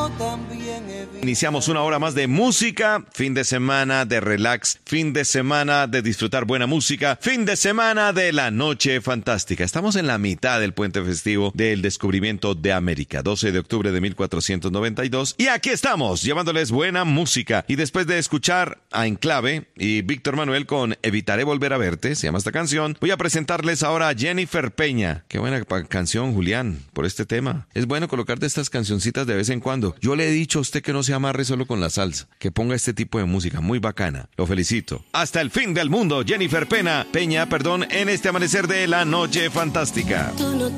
Iniciamos una hora más de música, fin de semana de relax, fin de semana de disfrutar buena música, fin de semana de la noche fantástica. Estamos en la mitad del puente festivo del descubrimiento de América, 12 de octubre de 1492. Y aquí estamos, llevándoles buena música. Y después de escuchar a Enclave y Víctor Manuel con Evitaré volver a verte, se llama esta canción, voy a presentarles ahora a Jennifer Peña. Qué buena canción, Julián, por este tema. Es bueno colocarte estas cancioncitas de vez en cuando. Yo le he dicho a usted que no se amarre solo con la salsa, que ponga este tipo de música muy bacana. Lo felicito. Hasta el fin del mundo, Jennifer Peña, en este amanecer de la noche fantástica. Tú no